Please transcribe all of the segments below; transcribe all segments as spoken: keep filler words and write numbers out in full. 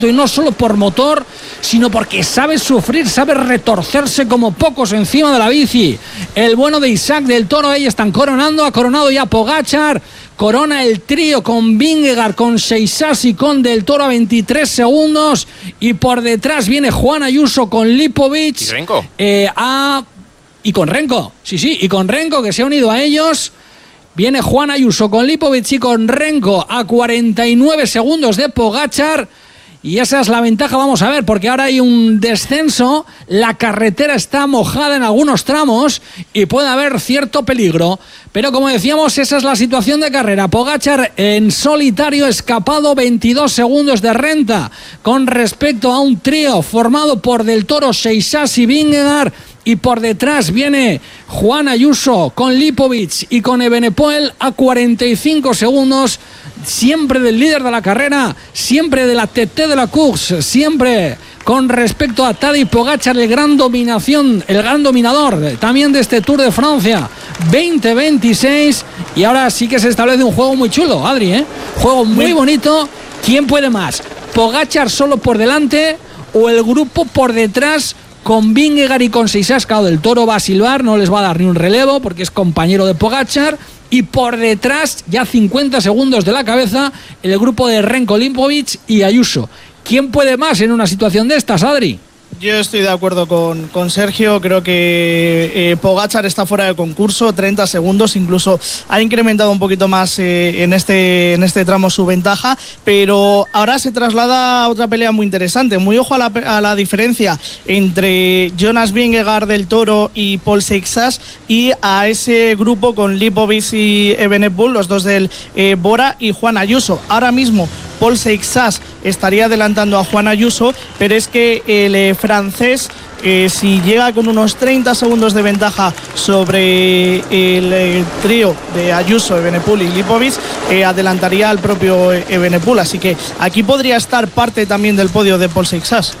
y no solo por motor, sino porque sabe sufrir, sabe retorcerse como pocos encima de la bici. El bueno de Isaac del Toro, ahí están coronando, ha coronado ya Pogačar, corona el trío con Vingegaard, con Seixas y con Del Toro a veintitrés segundos, y por detrás viene Juan Ayuso con Lipovic. ¿Y Renko? Eh, a... Y con Renko, sí, sí, y con Renko que se ha unido a ellos. Viene Juan Ayuso con Lipovic y con Renko a cuarenta y nueve segundos de Pogačar. Y esa es la ventaja, vamos a ver, porque ahora hay un descenso, la carretera está mojada en algunos tramos y puede haber cierto peligro. Pero como decíamos, esa es la situación de carrera. Pogačar en solitario, escapado veintidós segundos de renta con respecto a un trío formado por Del Toro, Seixas y Vingegaard. Y por detrás viene Juan Ayuso con Lipovic y con Evenepoel a cuarenta y cinco segundos, siempre del líder de la carrera, siempre de la T T de la course, siempre con respecto a Tadej Pogačar, el gran dominación, el gran dominador también de este Tour de Francia veinte veintiséis. Y ahora sí que se establece un juego muy chulo, Adri, ¿eh? Juego muy bonito. ¿Quién puede más? ¿Pogačar solo por delante o el grupo por detrás? Con Vingegaard y con Seixas? Claro, Del Toro va a silbar, no les va a dar ni un relevo porque es compañero de Pogačar. Y por detrás, ya cincuenta segundos de la cabeza, el grupo de Renko, Lipovic y Ayuso. ¿Quién puede más en una situación de estas, Adri? Yo estoy de acuerdo con, con Sergio, creo que eh, Pogačar está fuera de concurso, treinta segundos, incluso ha incrementado un poquito más eh, en, este, en este tramo su ventaja, pero ahora se traslada a otra pelea muy interesante. Muy ojo a la, a la diferencia entre Jonas Vingegaard, Del Toro y Paul Seixas, y a ese grupo con Lipovic y Evenepoel, los dos del eh, Bora, y Juan Ayuso. Ahora mismo Paul Seixas estaría adelantando a Juan Ayuso, pero es que el eh, francés, eh, si llega con unos treinta segundos de ventaja sobre el, el trío de Ayuso, Evenepoel y Lipovic, eh, adelantaría al propio Evenepoel. Así que aquí podría estar parte también del podio de Paul Seixas.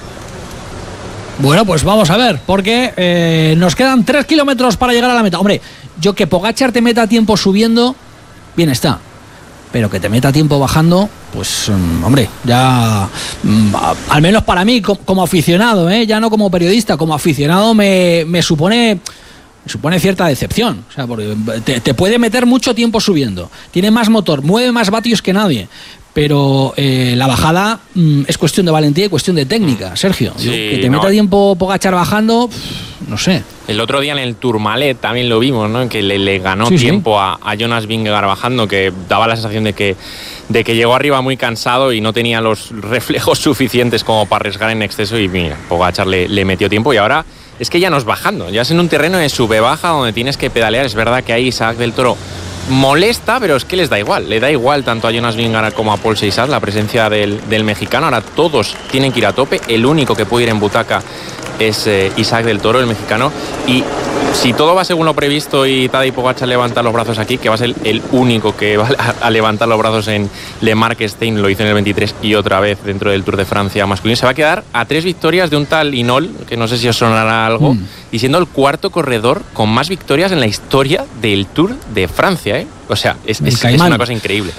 Bueno, pues vamos a ver, porque eh, nos quedan tres kilómetros para llegar a la meta. Hombre, yo que Pogačar te meta tiempo subiendo, bien está. Pero que te meta tiempo bajando, pues, um, hombre, ya, um, al menos para mí, como, como aficionado, ¿eh? Ya no como periodista, como aficionado me, me supone... Me supone cierta decepción, o sea, porque te, te puede meter mucho tiempo subiendo, tiene más motor, mueve más vatios que nadie, pero eh, la bajada mm, es cuestión de valentía y cuestión de técnica, Sergio. Sí, Yo, que te no. meta tiempo Pogačar bajando, pff, no sé. El otro día en el Tourmalet también lo vimos, ¿no? Que le, le ganó sí, tiempo sí. A, a Jonas Vingegaard bajando, que daba la sensación de que, de que llegó arriba muy cansado y no tenía los reflejos suficientes como para arriesgar en exceso, y mira, Pogačar le, le metió tiempo, y ahora es que ya no es bajando, ya es en un terreno de sube-baja donde tienes que pedalear. Es verdad que ahí Isaac del Toro molesta, pero es que les da igual, le da igual tanto a Jonas Vingegaard como a Paul Seixas la presencia del, del mexicano. Ahora todos tienen que ir a tope, el único que puede ir en butaca es eh, Isaac del Toro, el mexicano, y si todo va según lo previsto y Tadej Pogačar levanta los brazos aquí, que va a ser el único que va a, a levantar los brazos en Le Marquestein, lo hizo en el veintitrés y otra vez dentro del Tour de Francia masculino, se va a quedar a tres victorias de un tal Hinault, que no sé si os sonará algo, mm. y siendo el cuarto corredor con más victorias en la historia del Tour de Francia, ¿eh? O sea, es, es, es una cosa increíble.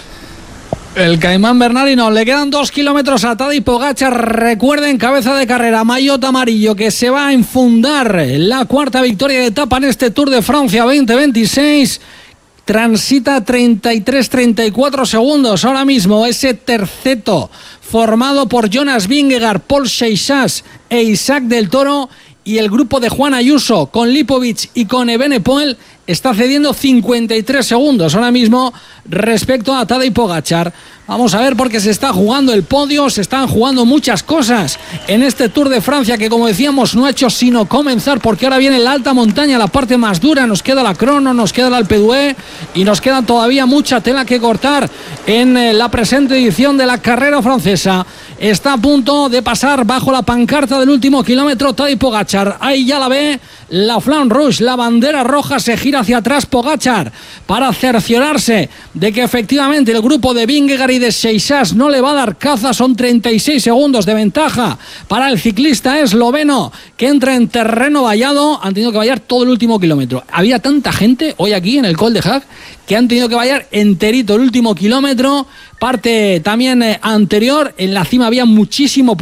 El Caimán Bernardino, le quedan dos kilómetros a Tadej Pogačar. Recuerden, cabeza de carrera, maillot amarillo, que se va a enfundar la cuarta victoria de etapa en este Tour de Francia veinte veintiséis. Transita treinta y tres treinta y cuatro segundos ahora mismo ese terceto formado por Jonas Vingegaard, Paul Seixas e Isaac del Toro, y el grupo de Juan Ayuso con Lipovic y con Evenepoel está cediendo cincuenta y tres segundos ahora mismo respecto a Tadej Pogačar. Vamos a ver, porque se está jugando el podio, se están jugando muchas cosas en este Tour de Francia, que como decíamos no ha hecho sino comenzar, porque ahora viene la alta montaña, la parte más dura. Nos queda la crono, nos queda el Alpe d'Huez y nos queda todavía mucha tela que cortar en la presente edición de la carrera francesa. Está a punto de pasar bajo la pancarta del último kilómetro Tadej Pogačar. Ahí ya la ve, la Flamme Rouge, la bandera roja. Se gira hacia atrás Pogačar para cerciorarse de que efectivamente el grupo de Vingegaard y de Seixas no le va a dar caza. Son treinta y seis segundos de ventaja para el ciclista esloveno, que entra en terreno vallado. Han tenido que vallar todo el último kilómetro. Había tanta gente hoy aquí en el Col de Hague que han tenido que vallar enterito el último kilómetro parte también eh, anterior. En la cima había muchísimo